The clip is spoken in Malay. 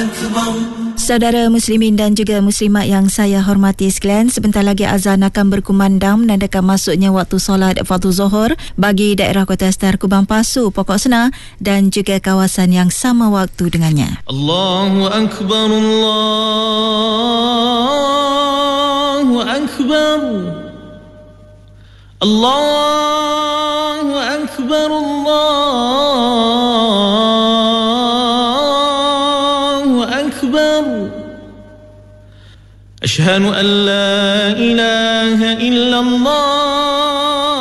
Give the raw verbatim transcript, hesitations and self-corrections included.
Saudara muslimin dan juga muslimat yang saya hormati sekalian, sebentar lagi azan akan berkumandang menandakan masuknya waktu solat fardu zuhur bagi daerah Kota Star, Kubang Pasu, Pokok Senar dan juga kawasan yang sama waktu dengannya. Allahu Akbar, Allahu Akbar, Allahu Akbar, Allahu Akbar. Asyhadu an la ilaha illallah